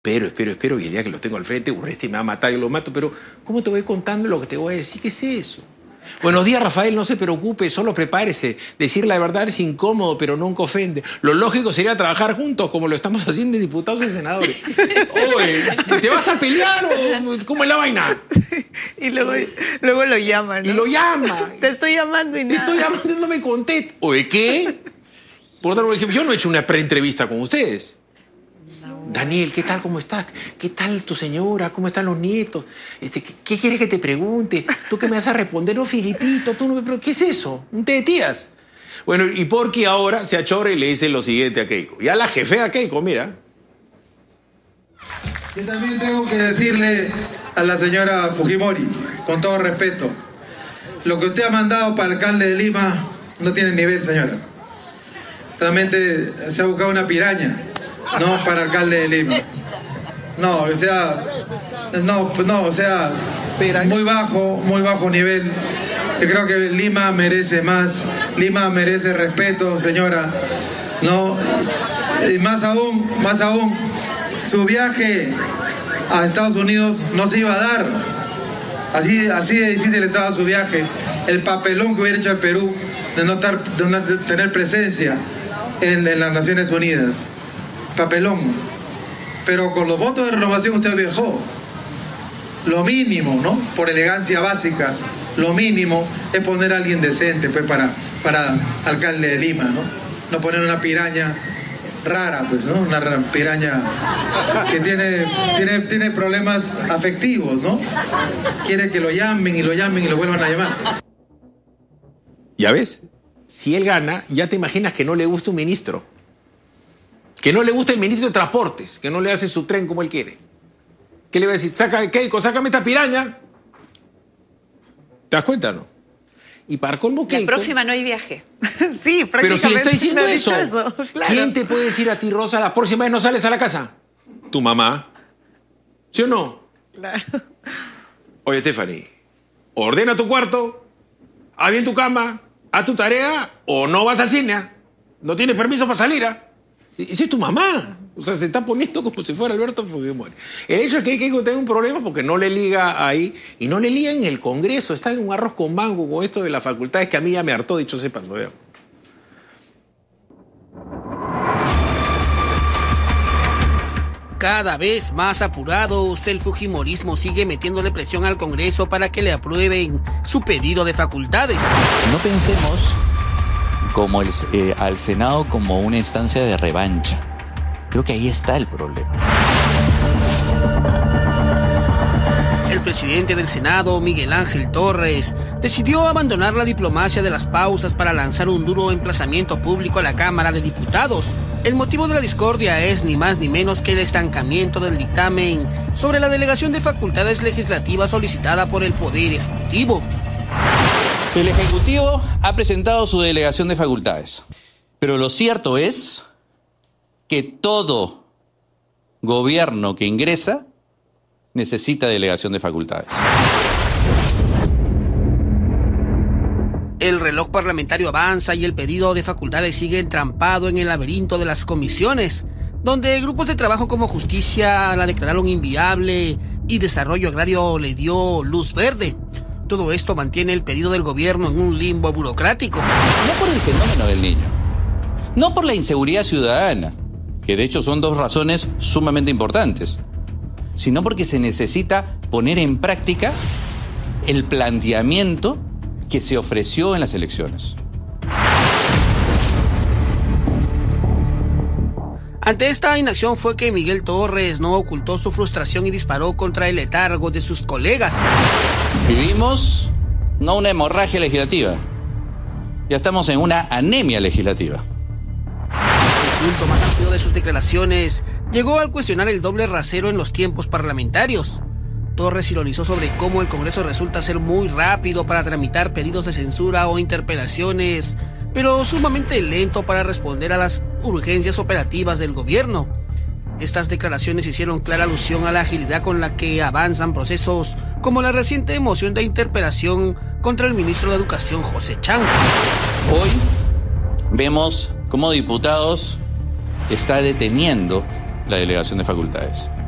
Espero, y el día que lo tengo al frente, Urresti me va a matar y lo mato, pero ¿cómo te voy contando lo que te voy a decir? ¿Qué es eso? Buenos días, Rafael, no se preocupe, solo prepárese. Decir la verdad es incómodo, pero nunca ofende. Lo lógico sería trabajar juntos, como lo estamos haciendo en diputados y senadores. Oye, ¿te vas a pelear o cómo es la vaina? Y luego lo llaman, ¿no? Y lo llama. Te estoy llamando y nada. Te estoy llamando y no me contesta. ¿Oye, qué? Por otro lado, yo no he hecho una preentrevista con ustedes. Daniel, ¿qué tal? ¿Cómo estás? ¿Qué tal tu señora? ¿Cómo están los nietos? ¿Qué quieres que te pregunte? ¿Tú qué me vas a responder? No, Filipito, tú no me preguntas. ¿Qué es eso? ¿Un té de tías? Bueno, y Porky ahora se achora y le dice lo siguiente a Keiko. Ya la jefea a Keiko, mira. Yo también tengo que decirle a la señora Fujimori, con todo respeto, lo que usted ha mandado para el alcalde de Lima no tiene nivel, señora. Realmente se ha buscado una piraña. No, para alcalde de Lima. No, o sea, muy bajo nivel. Yo creo que Lima merece más, Lima merece respeto, señora. No, y más aún, su viaje a Estados Unidos no se iba a dar. Así de difícil estaba su viaje. El papelón que hubiera hecho el Perú de no tener presencia en las Naciones Unidas. Papelón. Pero con los votos de renovación usted viajó. Lo mínimo, ¿no? Por elegancia básica, lo mínimo es poner a alguien decente, pues, para alcalde de Lima, ¿no? No poner una piraña rara, pues, ¿no? Una piraña que tiene problemas afectivos, ¿no? Quiere que lo llamen y lo vuelvan a llamar. ¿Ya ves? Si él gana, ya te imaginas que no le gusta un ministro. Que no le gusta el ministro de Transportes, que no le hace su tren como él quiere. ¿Qué le va a decir? Keiko, sácame esta piraña. ¿Te das cuenta o no? Y para colmo, Keiko... La próxima no hay viaje. Sí, prácticamente. Pero si le está diciendo eso, claro. ¿Quién te puede decir a ti, Rosa, la próxima vez no sales a la casa? Tu mamá. ¿Sí o no? Claro. Oye, Stephanie, ordena tu cuarto, haz bien tu cama, haz tu tarea o no vas al cine. No tienes permiso para salir, ¿ah? Esa es tu mamá. O sea, se está poniendo como si fuera Alberto Fujimori. El hecho es que Keiko tiene un problema porque no le liga ahí. Y no le liga en el Congreso. Está en un arroz con mango con esto de las facultades que a mí ya me hartó, dicho sea paso. Veo. Cada vez más apurados, el fujimorismo sigue metiéndole presión al Congreso para que le aprueben su pedido de facultades. No pensemos como al Senado como una instancia de revancha. Creo que ahí está el problema. El presidente del Senado, Miguel Ángel Torres, decidió abandonar la diplomacia de las pausas para lanzar un duro emplazamiento público a la Cámara de Diputados. El motivo de la discordia es ni más ni menos que el estancamiento del dictamen sobre la delegación de facultades legislativas solicitada por el Poder Ejecutivo. El Ejecutivo ha presentado su delegación de facultades, pero lo cierto es que todo gobierno que ingresa necesita delegación de facultades. El reloj parlamentario avanza y el pedido de facultades sigue entrampado en el laberinto de las comisiones, donde grupos de trabajo como Justicia la declararon inviable y Desarrollo Agrario le dio luz verde. Todo esto mantiene el pedido del gobierno en un limbo burocrático. No por el fenómeno del niño, no por la inseguridad ciudadana, que de hecho son dos razones sumamente importantes, sino porque se necesita poner en práctica el planteamiento que se ofreció en las elecciones. Ante esta inacción fue que Miguel Torres no ocultó su frustración y disparó contra el letargo de sus colegas. Vivimos no una hemorragia legislativa, ya estamos en una anemia legislativa. El punto más amplio de sus declaraciones llegó al cuestionar el doble rasero en los tiempos parlamentarios. Torres ironizó sobre cómo el Congreso resulta ser muy rápido para tramitar pedidos de censura o interpelaciones, pero sumamente lento para responder a las urgencias operativas del gobierno. Estas declaraciones hicieron clara alusión a la agilidad con la que avanzan procesos como la reciente moción de interpelación contra el ministro de Educación, José Chang. Hoy vemos cómo diputados está deteniendo la delegación de facultades.